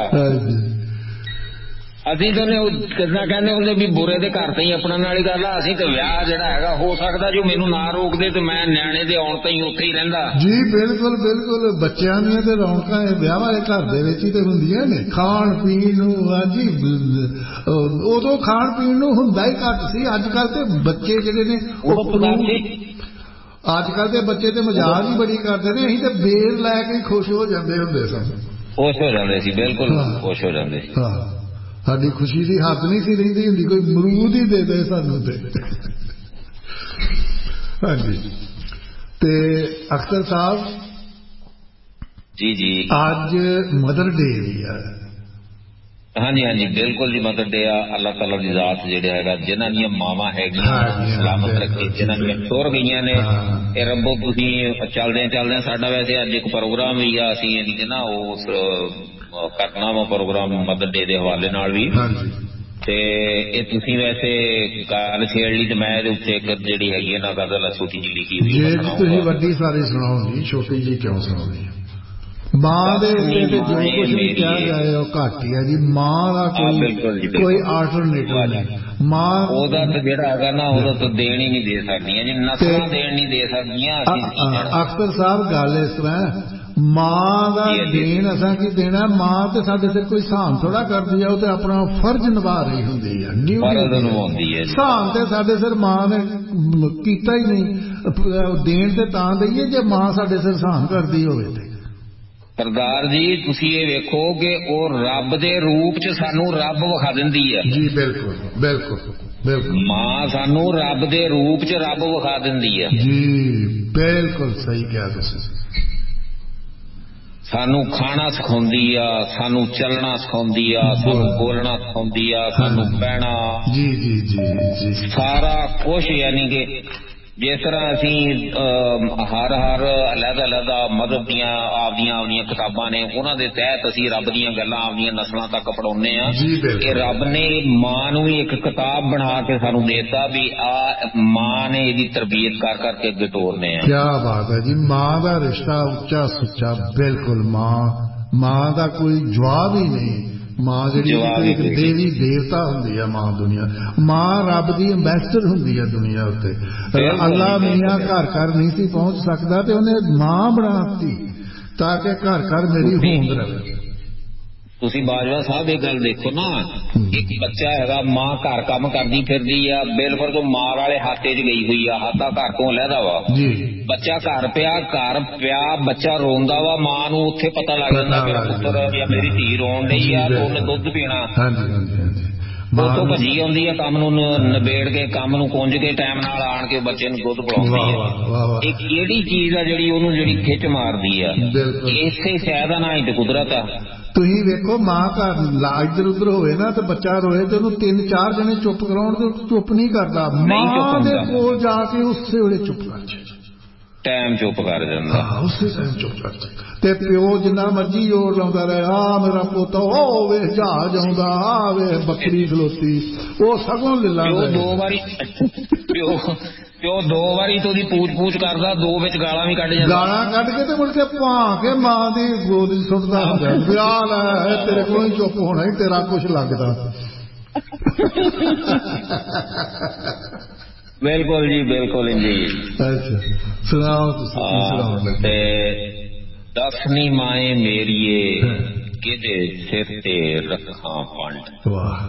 ਅਸੀਂ ਤਾਂ ਕਿੱਦਾਂ ਕਹਿੰਦੇ ਹੁੰਦੇ ਵੀ ਬੁਰੇ ਦੇ ਘਰ ਤੇ ਹੀ ਆਪਣਨ ਵਾਲੀ ਗੱਲ ਆ। ਅਸੀਂ ਤੇ ਵਿਆਹ ਜਿਹੜਾ ਹੈਗਾ ਹੋ ਸਕਦਾ ਜੋ ਮੈਨੂੰ ਨਾ ਰੋਕਦੇ ਤੇ ਮੈਂ ਨਿਆਣੇ ਦੇ ਆਉਣ ਤੇ ਹੀ ਉੱਥੇ ਹੀ ਰਹਿੰਦਾ ਜੀ। ਬਿਲਕੁਲ ਬਿਲਕੁਲ। ਬੱਚਿਆਂ ਦੀਆਂ ਤੇ ਰੌਣਕਾਂ ਵਿਆਹ ਵਾਲੇ ਘਰ ਦੇ ਵਿੱਚ ਹੀ ਤੇ ਹੁੰਦੀਆਂ ਨੇ। ਖਾਣ ਪੀਣ ਨੂੰ ਹਾਂਜੀ ਉਦੋਂ ਖਾਣ ਪੀਣ ਨੂੰ ਹੁੰਦਾ ਹੀ ਘੱਟ ਸੀ। ਅੱਜ ਕੱਲ੍ਹ ਤੇ ਬੱਚੇ ਜਿਹੜੇ ਨੇ ਅੱਜ ਕੱਲ੍ਹ ਦੇ ਬੱਚੇ ਤੇ ਮਜ਼ਾਕ ਹੀ ਬੜੀ ਕਰਦੇ ਨੇ। ਅਸੀਂ ਤੇ ਬੇਰ ਲੈ ਕੇ ਖੁਸ਼ ਹੋ ਜਾਂਦੇ ਹੁੰਦੇ ਸਨ। ਖੁਸ਼ ਹੋ ਜਾਂਦੇ ਸੀ ਬਿਲਕੁਲ ਖੁਸ਼ ਹੋ ਜਾਂਦੇ ਸੀ। ਸਾਡੀ ਖੁਸ਼ੀ ਦੀ ਹੱਦ ਨਹੀਂ ਸੀ ਰਹਿੰਦੀ ਹੁੰਦੀ ਕੋਈ ਅਮਰੂਦ ਹੀ ਦੇ ਦੇ ਸਾਨੂੰ ਤੇ। ਹਾਂਜੀ। ਤੇ ਅਖਤਰ ਸਾਹਿਬ ਜੀ ਜੀ ਅੱਜ ਮਦਰ ਡੇ ਵੀ ਆ। ਹਾਂਜੀ ਹਾਂਜੀ ਬਿਲਕੁਲ ਜੀ। ਮਦਰ ਡੇ ਆ। ਅੱਲਾਹ ਤਾਲਾ ਦੀ ਜ਼ਾਤ ਜਿਹੜਾ ਹੈਗਾ ਜਿਨ੍ਹਾਂ ਦੀਆਂ ਮਾਵਾਂ ਹੈਗੀਆਂ ਸਲਾਮਤ ਰੱਖੇ ਜਿਨ੍ਹਾਂ ਦੀਆਂ ਟੁਰ ਗਈਆਂ ਨੇ ਇਹ ਰੱਬੋ ਤੁਸੀਂ ਚੱਲਦਿਆਂ ਸਾਡਾ ਵੈਸੇ ਅੱਜ ਇੱਕ ਪ੍ਰੋਗਰਾਮ ਵੀ ਆ। ਅਸੀਂ ਯਾਨੀ ਕਿ ਨਾ ਉਸ ਕਰਨਾ ਵਾ ਪ੍ਰੋਗਰਾਮ ਮਦਰ ਡੇ ਦੇ ਹਵਾਲੇ ਨਾਲ ਵੀ ਤੇ ਇਹ ਤੁਸੀਂ ਵੈਸੇ ਗੱਲ ਛੇੜ ਲਈ ਤੇ ਮੈਂ ਇਹਦੇ ਉੱਤੇ ਇੱਕ ਜਿਹੜੀ ਹੈਗੀ ਹੈ ਨਾ ਗਜ਼ਲ ਛੋਟੀ ਜਿਹੀ ਲਿਖੀ ਹੋਈ ਜੇ ਤੁਸੀਂ ਵੱਡੀ ਸਾਰੀ ਸੁਣਾਓ ਜੀ ਛੋਟੀ ਜਿਹੀ ਕਿਉਂ ਸੁਣਾਉਣੀ। ਮਾਂ ਦੇ ਉੱਤੇ ਤੇ ਜੋ ਕੁਛ ਵੀ ਕਿਹਾ ਜਾਏ ਉਹ ਘੱਟ ਹੀ ਹੈ ਜੀ। ਮਾਂ ਦਾ ਕੋਈ ਆਲਟਰਨੇਟਿਵ ਨਹੀਂ। ਮਾਂ ਉਹਦਾ ਤਾਂ ਜਿਹੜਾ ਹੈਗਾ ਨਾ ਉਹਦਾ ਤਾਂ ਦੇਣ ਹੀ ਨਹੀਂ ਦੇ ਸਕਦੀਆਂ ਜੀ। ਨਸਲਾਂ ਦੇਣ ਨਹੀਂ ਦੇ ਸਕਦੀਆਂ। ਅਖਤਰ ਸਾਹਿਬ ਗੱਲ ਇਸ ਤਰ੍ਹਾਂ ਮਾਂ ਦਾ ਦੇਣ ਅਸਾਂ ਕੀ ਦੇਣਾ। ਮਾਂ ਤੇ ਸਾਡੇ ਸਿਰ ਕੋਈ ਸਾਨ ਥੋੜਾ ਕਰਦੀ ਆ। ਉਹ ਤੇ ਆਪਣਾ ਫਰਜ਼ ਨਿਭਾ ਰਹੀ ਹੁੰਦੀ ਹੈ ਡਿਊਟੀ। ਸਾਨ ਤੇ ਸਾਡੇ ਸਿਰ ਮਾਂ ਨੇ ਕੀਤਾ ਹੀ ਨਹੀਂ। ਦੇਣ ਤੇ ਤਾਂ ਦਈਏ ਜੇ ਮਾਂ ਸਾਡੇ ਸਿਰ ਸਾਨ ਕਰਦੀ ਹੋਵੇ ਤੇ। ਸਰਦਾਰ ਜੀ ਤੁਸੀਂ ਇਹ ਵੇਖੋ ਕਿ ਉਹ ਰੱਬ ਦੇ ਰੂਪ ਚ ਸਾਨੂੰ ਰੱਬ ਵਿਖਾ ਦਿੰਦੀ ਹੈ ਜੀ। ਬਿਲਕੁਲ ਬਿਲਕੁਲ ਬਿਲਕੁਲ। ਮਾਂ ਸਾਨੂੰ ਰੱਬ ਦੇ ਰੂਪ ਚ ਰੱਬ ਵਿਖਾ ਦਿੰਦੀ ਹੈ ਜੀ। ਬਿਲਕੁਲ ਸਹੀ ਕਿਹਾ ਤੁਸੀਂ। ਸਾਨੂੰ ਖਾਣਾ ਸਿਖਾਉਂਦੀ ਆ ਸਾਨੂੰ ਚੱਲਣਾ ਸਿਖਾਉਂਦੀ ਆ ਸਾਨੂੰ ਬੋਲਣਾ ਸਿਖਾਉਂਦੀ ਆ ਸਾਨੂੰ ਬਹਿਣਾ ਜੀ ਜੀ ਜੀ ਜੀ ਸਾਰਾ ਕੁਛ ਯਾਨੀ ਕਿ ਜਿਸ ਤਰ੍ਹਾਂ ਅਸੀਂ ਹਰ ਅਲੱਗ ਮਜ਼ਹਬ ਦੀਆਂ ਆਪਦੀਆਂ ਕਿਤਾਬਾਂ ਨੇ ਉਹਨਾਂ ਦੇ ਤਹਿਤ ਅਸੀਂ ਰੱਬ ਦੀਆਂ ਗੱਲਾਂ ਆਪਦੀਆਂ ਨਸਲਾਂ ਤੱਕ ਪੜਾਉਂਦੇ ਹਾਂ ਕਿ ਰੱਬ ਨੇ ਮਾਂ ਨੂੰ ਵੀ ਇੱਕ ਕਿਤਾਬ ਬਣਾ ਕੇ ਸਾਨੂੰ ਦੇਤਾ ਵੀ ਆ ਮਾਂ ਨੇ ਇਹਦੀ ਤਰਬੀਅਤ ਕਰ ਕਰਕੇ ਅੱਗੇ ਤੋਰਨੇ ਆ। ਕਿਆ ਬਾਤ ਹੈ ਜੀ। ਮਾਂ ਦਾ ਰਿਸ਼ਤਾ ਉੱਚਾ ਸੁੱਚਾ ਬਿਲਕੁਲ। ਮਾਂ ਦਾ ਕੋਈ ਜਵਾਬ ਹੀ ਨਹੀਂ। ਮਾਂ ਜਿਹੜੀ ਇੱਕ ਦੇਵੀ ਦੇਵਤਾ ਹੁੰਦੀ ਹੈ। ਮਾਂ ਦੁਨੀਆ ਮਾਂ ਰੱਬ ਦੀ ਅੰਬੈਸਡਰ ਹੁੰਦੀ ਹੈ ਦੁਨੀਆ ਉੱਤੇ। ਅੱਲਾ ਮੀਆਂ ਘਰ ਘਰ ਨਹੀਂ ਸੀ ਪਹੁੰਚ ਸਕਦਾ ਤੇ ਉਹਨੇ ਮਾਂ ਬਣਾਤੀ ਤਾਂ ਕਿ ਘਰ ਘਰ ਮੇਰੀ ਹੋਂਦ ਰਹੇ। ਤੁਸੀਂ ਬਾਜਵਾ ਸਾਹਿਬ ਇਹ ਗੱਲ ਦੇਖੋ ਨਾ ਇੱਕ ਬੱਚਾ ਹੈਗਾ ਮਾਂ ਘਰ ਕੰਮ ਕਰਦੀ ਫਿਰਦੀ ਆ ਬਿਲਕੁਲ ਤੋਂ ਮਾਂ ਵਾਲੇ ਹਾਤੇ 'ਚ ਗਈ ਹੋਈ ਆ। ਹਾਤਾ ਘਰ ਤੋਂ ਲਹਿਦਾ ਵਾ ਬੱਚਾ ਘਰ ਪਿਆ ਬੱਚਾ ਰੋਂਦਾ ਵਾ ਮਾਂ ਨੂੰ ਉੱਥੇ ਪਤਾ ਲੱਗ ਜਾਂਦਾ ਮੇਰਾ ਪੁੱਤਰ ਜਾਂ ਮੇਰੀ ਧੀ ਰੋਣ ਡਈ ਆ ਤੇ ਉਹਨੇ ਦੁੱਧ ਪੀਣਾ। ਉੱਥੋਂ ਭੱਜੀ ਆਉਂਦੀ ਆ ਕੰਮ ਨੂੰ ਨਿਬੇੜ ਕੇ ਕੰਮ ਨੂੰ ਕੁੰਝ ਕੇ ਟਾਈਮ ਨਾਲ ਆਣ ਕੇ ਬੱਚੇ ਨੂੰ ਦੁੱਧ ਪਿਲਾਉਂਦੀ ਆ। ਇਹ ਕਿਹੜੀ ਚੀਜ਼ ਆ ਜਿਹੜੀ ਉਹਨੂੰ ਜਿਹੜੀ ਖਿੱਚ ਮਾਰਦੀ ਆ। ਇਸੇ ਸ਼ਾਇਦ ਆ ਨਾ ਹੀ ਤੇ ਕੁਦਰਤ ਆ। ਤੁਸੀਂ ਵੇਖੋ ਮਾਂ ਘਰ ਇੱਧਰ ਉੱਧਰ ਹੋਵੇ ਨਾ ਤੇ ਬੱਚਾ ਰੋਏ ਤੇ ਉਹਨੂੰ 3-4 ਜਣੇ ਚੁੱਪ ਕਰਾਉਣ ਤੇ ਚੁੱਪ ਨਹੀਂ ਕਰਦਾ। ਮਾਂ ਦੇ ਕੋਲ ਜਾ ਕੇ ਉਸੇ ਵੇਲੇ ਚੁੱਪ ਕਰ ਜਾਂਦਾ। ਟਾਈਮ ਚੁੱਪ ਕਰ ਜਾਂਦਾ। ਉਸੇ ਟਾਈਮ ਚੁੱਪ ਕਰ ਜਾਂਦਾ। ਤੇ ਪਿਓ ਜਿੰਨਾ ਮਰਜੀ ਜ਼ੋਰ ਲਾਉਂਦਾ ਰਹੇ ਆ ਮੇਰਾ ਪੁੱਤ ਉਹ ਵੇ ਜਹਾਜ਼ ਆਉਂਦਾ ਆ ਵੇ ਬੱਕਰੀ ਖਲੋਤੀ ਉਹ ਸਗੋਂ ਲਿਲਾ ਪਿਓ ਦੋ ਵਾਰੀ ਤੋਂ ਉਹਦੀ ਪੂਛ ਕਰਦਾ ਦੋ ਵਿੱਚ ਗਾਲਾਂ ਵੀ ਕੱਢ ਜਾਂਦਾ। ਗਾਲਾਂ ਕੱਢ ਕੇ ਤੇ ਮੁੜ ਕੇ ਭਾਂ ਕੇ ਮਾਂ ਦੀ ਗੋਦ ਸੁੱਟਦਾ ਹੁੰਦਾ ਵਿਆਹ ਲੈ ਤੇਰੇ ਕੋਲੋਂ ਹੀ ਚੁੱਪ ਹੋਣਾ ਹੀ ਤੇਰਾ ਕੁਛ ਲੱਗਦਾ। ਬਿਲਕੁਲ ਜੀ ਬਿਲਕੁਲ ਜੀ। ਅੱਛਾ ਸੁਣਾਓ ਤੁਸੀਂ। ਤੇ ਦਸਵੀਂ ਮਾਏ ਮੇਰੀਏ ਕਿਹਦੇ ਸਿਰ ਤੇ ਰੱਖਾਂ ਪੰਡ। ਵਾਹ।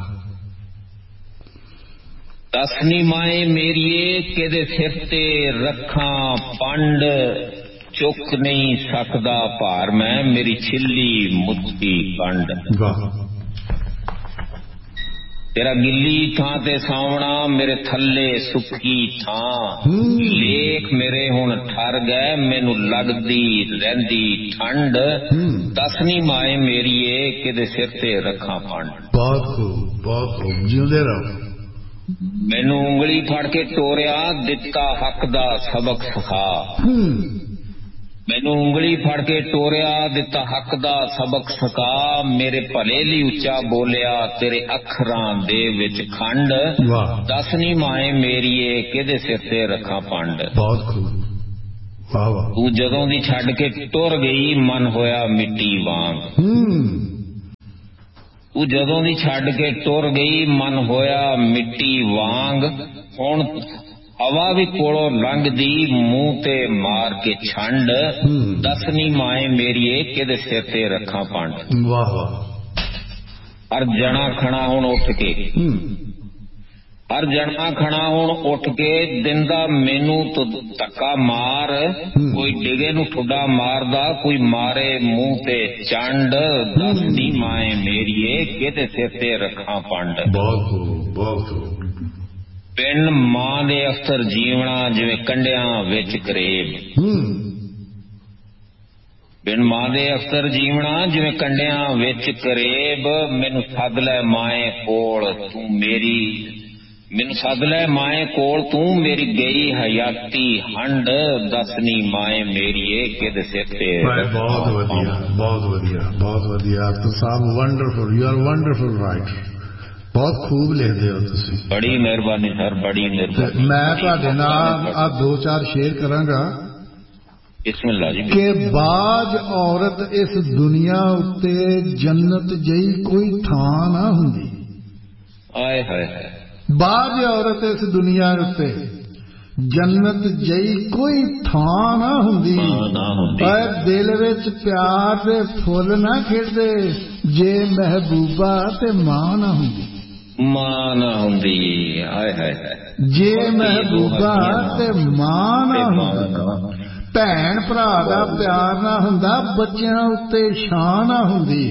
ਦਸਵੀਂ ਮਾਏ ਮੇਰੀਏ ਕਿਹਦੇ ਸਿਰ ਤੇ ਰੱਖਾਂ ਪੰਡ ਚੁੱਕ ਨਹੀਂ ਸਕਦਾ ਭਾਰ ਮੈਂ ਮੇਰੀ ਛਿੱਲੀ ਮੁੱਠੀ ਕੰਡ। ਤੇਰਾ ਗਿੱਲੀ ਥਾਂ ਤੇ ਸਾਵਣਾ ਮੇਰੇ ਥੱਲੇ ਸੁੱਕੀ ਥਾਂ ਲੇਖ ਮੇਰੇ ਹੁਣ ਠਰ ਗਏ ਮੈਨੂੰ ਲੱਗਦੀ ਰਹਿੰਦੀ ਠੰਡ। ਦਸਵੀਂ ਮਾਏ ਮੇਰੀਏ ਕਿਹਦੇ ਸਿਰ ਤੇ ਰੱਖਾਂ ਪੰਡ। ਬਹੁਤ ਖੂਬ ਜਿਉਂਦੇ ਰਹੋ। ਮੈਨੂੰ ਉਂਗਲੀ ਫੜ ਕੇ ਤੋਰਿਆ ਦਿੱਤਾ ਹੱਕ ਦਾ ਸਬਕ ਸਿਖਾ। ਮੈਨੂੰ ਉਂਗਲੀ ਫੜ ਕੇ ਤੋਰਿਆ ਦਿੱਤਾ ਹੱਕ ਦਾ ਸਬਕ ਸਿਖਾ ਮੇਰੇ ਭਲੇ ਲਈ ਉੱਚਾ ਬੋਲਿਆ ਤੇਰੇ ਅੱਖਰਾਂ ਦੇ ਵਿੱਚ ਖੰਡ। ਦਸਵੀਂ ਮਾਏ ਮੇਰੀਏ ਕਿਹਦੇ ਸਿਰ ਤੇ ਰੱਖਾਂ ਪੰਡ। ਬਹੁਤ ਖੂਬ। ਵਾਹ ਵਾਹ। ਤੂੰ ਜਦੋਂ ਦੀ ਛੱਡ ਕੇ ਟੁਰ ਗਈ ਮਨ ਹੋਇਆ ਮਿੱਟੀ ਵਾਂਗ। ਤੂੰ ਜਦੋਂ ਦੀ ਛੱਡ ਕੇ ਟੁਰ ਗਈ ਮਨ ਹੋਇਆ ਮਿੱਟੀ ਵਾਂਗ ਹੁਣ ਹਵਾ ਵੀ ਕੋਲੋਂ ਲੰਘਦੀ ਮੂੰਹ ਤੇ ਮਾਰ ਕੇ ਛੰਡ ਦੱਸਨੀ ਮਾਏ ਮੇਰੀਏ ਕਿਹਦੇ ਸਿਰ ਤੇ ਰੱਖਾਂ ਪੰਡ। ਵਾਹ ਵਾਹ। ਹਰ ਜਣਾ ਖਣਾ ਹੁਣ ਉੱਠ ਕੇ ਹਰ ਜਣਾ ਖਣਾ ਹੁਣ ਉੱਠ ਕੇ ਦਿੰਦਾ ਮੈਨੂੰ ਧੱਕਾ ਮਾਰ ਕੋਈ ਡਿਗੇ ਨੂੰ ਠੁੱਡਾ ਮਾਰਦਾ ਕੋਈ ਮਾਰੇ ਮੂੰਹ ਤੇ ਚੰਡ ਦੱਸਨੀ ਮਾਏ ਮੇਰੀਏ ਕਿਹਦੇ ਸਿਰ ਤੇ ਰੱਖਾਂ ਪੰਡ। ਬਹੁਤ ਪਿੰਡ ਮਾਂ ਦੇ ਅਫਸਰ ਜੀਵਣਾ ਜਿਵੇਂ ਕੰਡਿਆਂ ਵਿੱਚ ਕਰੇਬ। ਪਿੰਡ ਮਾਂ ਦੇ ਅਫਸਰ ਜੀਵਣਾ ਜਿਵੇਂ ਕੰਡਿਆਂ ਵਿੱਚ ਕਰੇਬ ਮੈਨੂੰ ਸੱਦ ਲੈ ਮਾਏ ਕੋਲ ਤੂੰ ਮੈਨੂੰ ਸੱਦ ਲੈ ਮਾਏ ਕੋਲ ਤੂੰ ਮੇਰੀ ਗਈ ਹਯਾਤੀ ਹੰਡ ਦੱਸਨੀ ਮਾਏ ਮੇਰੀਏ ਕਿਹਦੇ ਸਿਰ ਤੇ। ਬਹੁਤ ਵਧੀਆ ਅਖਤਰ ਸਾਹਿਬ। Wonderful, you are wonderful writer. ਬਹੁਤ ਖੂਬ ਲਿਖਦੇ ਹੋ ਤੁਸੀਂ। ਬੜੀ ਮਿਹਰਬਾਨੀ ਸਰ, ਬੜੀ ਮਿਹਰਬਾਨੀ। ਮੈਂ ਤੁਹਾਡੇ ਨਾਲ ਆ 2-4 ਸ਼ੇਅਰ ਕਰਾਂਗਾ। ਬਿਸਮਿਲ੍ਲਾ ਜੀ। ਕਿ ਬਾਜ ਔਰਤ ਇਸ ਦੁਨੀਆ ਉੱਤੇ ਜੰਨਤ ਜਿਹੀ ਕੋਈ ਥਾਂ ਨਾ ਹੁੰਦੀ। ਆਏ ਹਾਏ। ਬਾਜ ਔਰਤ ਇਸ ਦੁਨੀਆ ਉੱਤੇ ਜੰਨਤ ਜਿਹੀ ਕੋਈ ਥਾਂ ਨਾ ਹੁੰਦੀ। ਪਰ ਦਿਲ ਵਿੱਚ ਪਿਆਰ ਦੇ ਫੁੱਲ ਨਾ ਖਿੜਦੇ ਜੇ ਮਹਿਬੂਬਾ ਤੇ ਮਾਂ ਨਾ ਹੁੰਦੀ। ਆਏ ਹਾਏ। ਜੇ ਮਹਿਬੂਬਾ ਤੇ ਮਾਂ ਨਾ ਹੁੰਦੀ, ਭੈਣ ਭਰਾ ਦਾ ਪਿਆਰ ਨਾ ਹੁੰਦਾ, ਬੱਚਿਆਂ ਉੱਤੇ ਛਾਂ ਨਾ ਹੁੰਦੀ,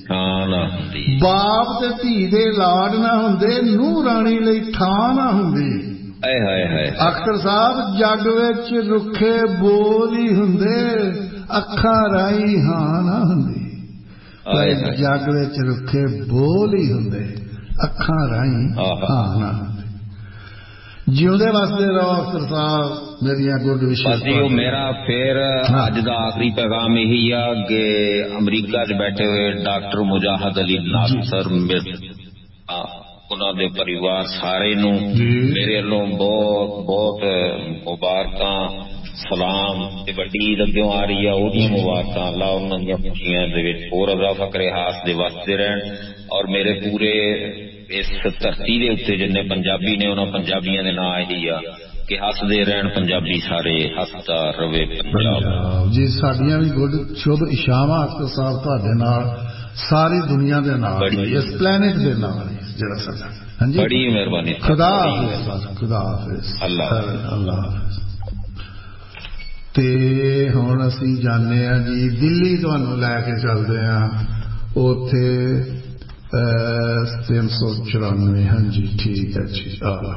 ਬਾਪ ਤੇ ਧੀ ਦੇ ਲਾਡ ਨਾ ਹੁੰਦੇ, ਨੂੰਹ ਰਾਣੀ ਲਈ ਥਾਂ ਨਾ ਹੁੰਦੀ। ਅਖਤਰ ਸਾਹਿਬ ਜੱਗ ਵਿੱਚ ਰੁੱਖੇ ਬੋਲ ਹੀ ਹੁੰਦੇ, ਅੱਖਾਂ ਰਾਹੀਂ ਹਾਂ ਨਾ ਹੁੰਦੀ। ਜੱਗ ਵਿੱਚ ਰੁੱਖੇ ਬੋਲ ਹੀ ਹੁੰਦੇ, ਅੱਖਾਂ ਰਾਹੀਂ ਹਾਂ ਨਾ ਹੁੰਦੀ। ਜਿਉਂਦੇ ਵਸਦੇ ਰਹੋ ਅਖਤਰ ਸਾਹਿਬ। ਮੇਰੀਆਂ ਗੁੱਡ ਵਿਸ਼ੇਸ। ਮੇਰਾ ਫਿਰ ਅੱਜ ਦਾ ਆਖਰੀ ਪੈਗਾਮ ਇਹੀ ਆ ਕਿ ਅਮਰੀਕਾ 'ਚ ਬੈਠੇ ਹੋਏ ਡਾਕਟਰ ਮੁਜਾਹਦ ਅਲੀ ਨਾਸਰ ਉਹਨਾਂ ਦੇ ਪਰਿਵਾਰ ਸਾਰੇ ਨੂੰ ਮੇਰੇ ਵੱਲੋਂ ਬਹੁਤ ਬਹੁਤ ਮੁਬਾਰਕਾਂ, ਸਲਾਮ ਤੇ ਵੱਡੀ ਈਦ ਅੱਗੇ ਆ ਰਹੀ ਆ ਉਹਦੀਆਂ ਮੁਬਾਰਕਾਂ। ਅੱਲਾ ਉਹਨਾਂ ਦੀਆਂ ਖੁਸ਼ੀਆਂ ਦੇ ਵਿੱਚ ਹੋਰ ਇਜ਼ਾਫਾ ਕਰੇ, ਹਾਸਦੇ ਵਸਦੇ ਰਹਿਣ। ਔਰ ਮੇਰੇ ਪੂਰੇ ਇਸ ਧਰਤੀ ਦੇ ਉੱਤੇ ਜਿੰਨੇ ਪੰਜਾਬੀ ਨੇ ਉਹਨਾਂ ਪੰਜਾਬੀਆਂ ਦੇ ਨਾਂ ਇਹੀ ਆ ਕਿ ਹੱਸਦੇ ਰਹਿਣ ਪੰਜਾਬੀ ਸਾਰੇ, ਹੱਸਦਾ ਰਵੇ ਪੰਜਾਬ ਜੀ। ਸਾਡੀਆਂ ਵੀ ਗੁੱਡ ਸ਼ੁਭ ਇਸ਼ਾਵਾਂ ਅਖਤਰ ਸਾਹਿਬ ਤੁਹਾਡੇ ਨਾਲ, ਸਾਰੀ ਦੁਨੀਆ ਦੇ ਨਾਲ, ਇਸ ਪਲੈਨਟ ਦੇ ਨਾਲ ਜਿਹੜਾ ਸਾਡਾ। ਹਾਂਜੀ, ਬੜੀ ਮਿਹਰਬਾਨੀ। ਖੁਦਾ ਹਾਫਿਜ਼। ਖੁਦਾ ਹਾਫਿਜ਼। ਅੱਲਾ ਹਾਫਿਜ਼। ਤੇ ਹੁਣ ਅਸੀਂ ਜਾਂਦੇ ਹਾਂ ਜੀ ਦਿੱਲੀ, ਤੁਹਾਨੂੰ ਲੈ ਕੇ ਚੱਲਦੇ ਹਾਂ ਉੱਥੇ 394। ਹਾਂਜੀ ਠੀਕ ਹੈ ਜੀ।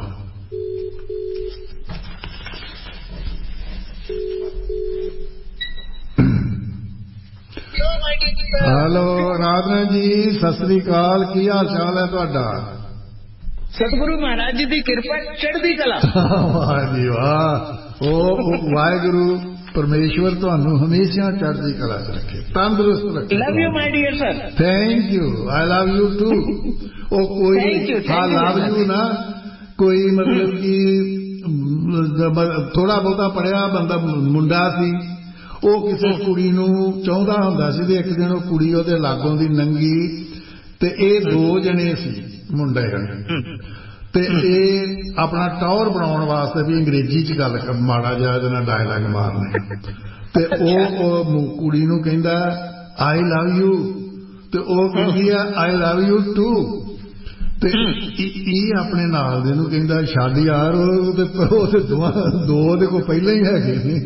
ਹੈਲੋ ਰਾਧਨਾ ਜੀ, ਸਤਿ ਸ੍ਰੀ ਅਕਾਲ। ਕੀ ਹਾਲ ਚਾਲ ਹੈ ਤੁਹਾਡਾ? ਸਤਿਗੁਰੂ ਮਹਾਰਾਜ ਜੀ ਦੀ ਕਿਰਪਾ, ਚੜ੍ਹਦੀ ਕਲਾ। ਵਾਹ ਜੀ ਵਾਹ। ਉਹ ਵਾਹਿਗੁਰੂ ਪਰਮੇਸ਼ਵਰ ਤੁਹਾਨੂੰ ਹਮੇਸ਼ਾ ਚੜ੍ਹਦੀ ਕਲਾ 'ਚ ਰੱਖੇ, ਤੰਦਰੁਸਤ ਰੱਖੇ। Love you my dear sir. Thank you. I love you to. ਉਹ ਕੋਈ ਹਾਂ ਲਵ ਯੂ ਨਾ, ਕੋਈ ਮਤਲਬ ਕਿ ਥੋੜਾ ਬਹੁਤਾ ਪੜਿਆ ਬੰਦਾ ਮੁੰਡਾ ਸੀ, ਉਹ ਕਿਸੇ ਕੁੜੀ ਨੂੰ ਚਾਹੁੰਦਾ ਹੁੰਦਾ ਸੀ ਤੇ ਇੱਕ ਦਿਨ ਉਹ ਕੁੜੀ ਉਹਦੇ ਲਾਗੋਂ ਦੀ ਲੰਘੀ ਤੇ ਇਹ 2 ਜਣੇ ਸੀ ਮੁੰਡੇ ਤੇ ਇਹ ਆਪਣਾ ਟੌਰ ਬਣਾਉਣ ਵਾਸਤੇ ਵੀ ਅੰਗਰੇਜ਼ੀ 'ਚ ਗੱਲ ਮਾੜਾ ਜਿਹਾ ਇਹਦੇ ਨਾਲ ਡਾਇਲਾਗ ਮਾਰਨੇ ਤੇ ਉਹ ਕੁੜੀ ਨੂੰ ਕਹਿੰਦਾ ਆਈ ਲਵ ਯੂ ਤੇ ਉਹ ਕਹਿੰਦੀ ਆ ਆਈ ਲਵ ਯੂ ਟੂ। ਤੇ ਇਹ ਆਪਣੇ ਨਾਲ ਦੇ ਨੂੰ ਕਹਿੰਦਾ ਛੱਡ ਯਾਰ, ਉਹ ਦੋ ਉਹਦੇ ਕੋਲ ਪਹਿਲਾਂ ਹੀ ਹੈਗੇ ਨੇ।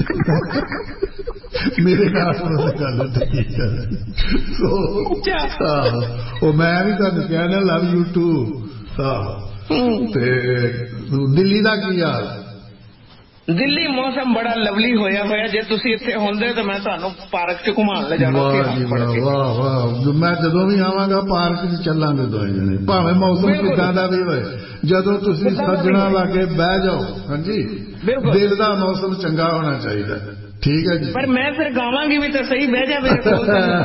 ਮੇਰੇ ਨਾਲ ਗੱਲ ਠੀਕ ਹੈ। ਉਹ ਮੈਂ ਵੀ ਤੁਹਾਨੂੰ ਕਿਹਾ ਨਾ ਲਵ ਯੂ ਟੂ। ਤੇ ਦਿੱਲੀ ਦਾ ਕੀ ਹਾਲ? ਦਿੱਲੀ ਮੌਸਮ ਬੜਾ ਲਵਲੀ ਹੋਇਆ ਹੋਇਆ। ਜੇ ਤੁਸੀਂ ਇੱਥੇ ਹੁੰਦੇ ਤਾਂ ਮੈਂ ਤੁਹਾਨੂੰ ਪਾਰਕ 'ਚ ਘੁਮਾਉਣ ਲੈ ਜਾਣਾ। ਵਾਹ ਵਾਹ। ਮੈਂ ਜਦੋਂ ਵੀ ਆਵਾਂਗਾ ਪਾਰਕ 'ਚ ਚੱਲਾਂਗੇ ਦੋਵੇਂ ਜਣੇ, ਭਾਵੇਂ ਮੌਸਮ ਕਿੱਦਾਂ ਦਾ ਵੀ ਹੋਏ। ਜਦੋਂ ਤੁਸੀਂ ਸੱਜਣਾ ਲਾਗੇ ਬਹਿ ਜਾਓ। ਹਾਂਜੀ, ਦਿਲ ਦਾ ਮੌਸਮ ਚੰਗਾ ਹੋਣਾ ਚਾਹੀਦਾ। ਠੀਕ ਹੈ ਜੀ। ਪਰ ਮੈਂ ਫਿਰ ਗਾਵਾਂਗੀ ਵੀ ਤਾਂ ਸਹੀ, ਬਹਿ ਜਾ ਮੇਰੇ ਕੋਲ।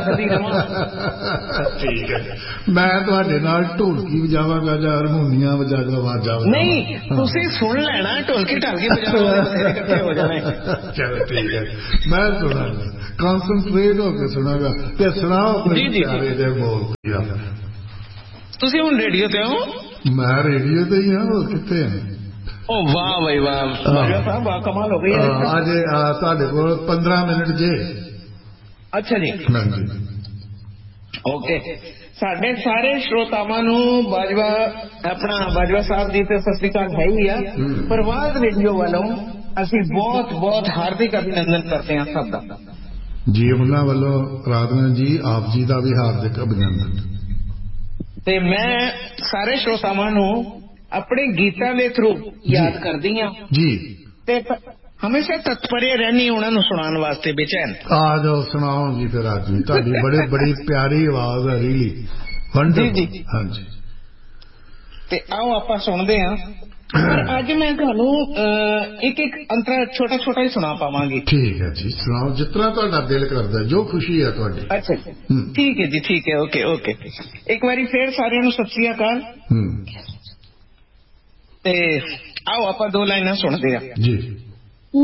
ਠੀਕ ਹੈ, ਮੈਂ ਤੁਹਾਡੇ ਨਾਲ ਢੋਲਕੀ ਵਜਾਵਾਂਗਾ ਜਾਂ ਹਾਰਮੋਨੀਆ ਵਜਾਵਾਂ। ਨਹੀਂ, ਤੁਸੀਂ ਸੁਣ ਲੈਣਾ, ਢੋਲਕੀ ਢਾਲਕੀ ਵਜਾਵਾਂਗੇ, ਇਕੱਠੇ ਹੋ ਜਾਣੇ। ਚਲੋ ਠੀਕ ਹੈ, ਮੈਂ ਸੁਣਾਂਗਾ, ਕੌਨਸਨਟਰੇਟ ਹੋ ਕੇ ਸੁਣਾਂਗਾ। ਤੇ ਸੁਣਾਓ ਜੀ। ਬੋਲ ਤੁਸੀਂ ਹੁਣ ਰੇਡੀਓ ਤੇ ਹੋ? ਮੈਂ ਰੇਡੀਓ ਤੇ ਹੀ ਹਾਂ, ਹੋਰ ਕਿੱਥੇ ਆ? ਉਹ ਵਾਹ ਬਈ ਵਾਹ, ਬਾਜਵਾ ਸਾਹਿਬ ਵਾਹ ਕਮਾਲ ਹੋ ਗਈ ਅੱਜ ਤੁਹਾਡੇ ਕੋਲ 15 ਮਿੰਟ ਜੇ। ਅੱਛਾ ਜੀ, ਹਾਂਜੀ, ਓਕੇ। ਸਾਡੇ ਸਾਰੇ ਸਰੋਤਾਵਾਂ ਨੂੰ ਬਾਜਵਾ ਸਾਹਿਬ ਜੀ ਤੇ ਸਤਿ ਸ੍ਰੀ ਅਕਾਲ ਹੈ ਹੀ ਆ। ਪ੍ਰਵਾਦ ਰੇਡੀਓ ਵੱਲੋਂ ਅਸੀਂ ਬਹੁਤ ਬਹੁਤ ਹਾਰਦਿਕ ਅਭਿਨੰਦਨ ਕਰਦੇ ਹਾਂ ਸਭ ਦਾ ਜੀ। ਉਹਨਾਂ ਵੱਲੋਂ ਰਾਧਨਾ ਜੀ ਆਪ ਜੀ ਦਾ ਵੀ ਹਾਰਦਿਕ ਅਭਿਨੰਦਨ। ਤੇ ਮੈਂ ਸਾਰੇ ਸਰੋਤਾਵਾਂ ਨੂੰ ਆਪਣੇ ਗੀਤਾਂ ਦੇ ਥਰੂ ਯਾਦ ਕਰਦੀ ਹਾਂ ਜੀ, ਤੇ ਹਮੇਸ਼ਾ ਤਤਪਰੇ ਰਹਿਣੀ ਉਹਨਾਂ ਨੂੰ ਸੁਣਾਉਣ ਵਾਸਤੇ ਬੇਚੈਨ। ਆ ਜਾਓ, ਸੁਣਾਓ ਜੀ ਫਿਰ। ਅੱਜ ਵੀ ਤੁਹਾਡੀ ਬੜੀ ਪਿਆਰੀ ਆਵਾਜ਼ ਹੈ, ਰੀਲੀ ਵੰਡਰਫੁਲ। ਜੀ ਹਾਂਜੀ, ਤੇ ਆਓ ਆਪਾਂ ਸੁਣਦੇ ਹਾਂ। ਪਰ ਅੱਜ ਮੈਂ ਤੁਹਾਨੂੰ ਇੱਕ ਅੰਤਰਾ ਛੋਟਾ ਛੋਟਾ ਹੀ ਸੁਣਾ ਪਾਵਾਂਗੀ। ਠੀਕ ਹੈ ਜੀ, ਸੁਣਾਓ ਜਿਸ ਤਰ੍ਹਾਂ ਤੁਹਾਡਾ ਦਿਲ ਕਰਦਾ, ਜੋ ਖੁਸ਼ੀ ਹੈ ਤੁਹਾਡੀ। ਅੱਛਾ ਜੀ, ਠੀਕ ਹੈ ਜੀ, ਠੀਕ ਹੈ, ਓਕੇ ਓਕੇ। ਇੱਕ ਵਾਰੀ ਫੇਰ ਸਾਰਿਆਂ ਨੂੰ ਸਤਿ ਸ੍ਰੀ ਅਕਾਲ। ਤੇ ਆਓ ਆਪਾਂ 2 ਲਾਈਨਾਂ ਸੁਣਦੇ ਹਾਂ ਜੀ।